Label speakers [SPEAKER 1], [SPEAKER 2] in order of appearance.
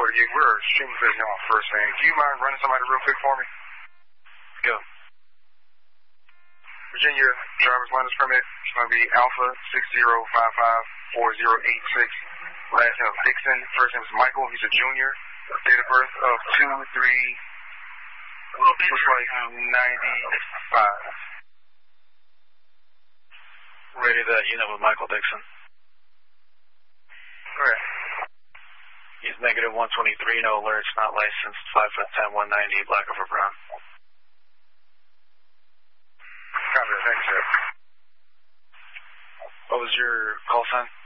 [SPEAKER 1] alert. We're extremely busy on first name. Do you mind running somebody real quick for me?
[SPEAKER 2] Go.
[SPEAKER 1] Virginia driver's license permit. It's going to be Alpha 60554086. Last name is Dixon. First name is Michael. He's a junior. Date of birth of 2/3. Looks like 95.
[SPEAKER 2] Ready that unit with Michael Dixon.
[SPEAKER 1] Correct.
[SPEAKER 2] He's negative 123, no alerts, not licensed, 5'10", 190, black over brown.
[SPEAKER 1] Copy that, thanks, sir.
[SPEAKER 2] What was your call sign?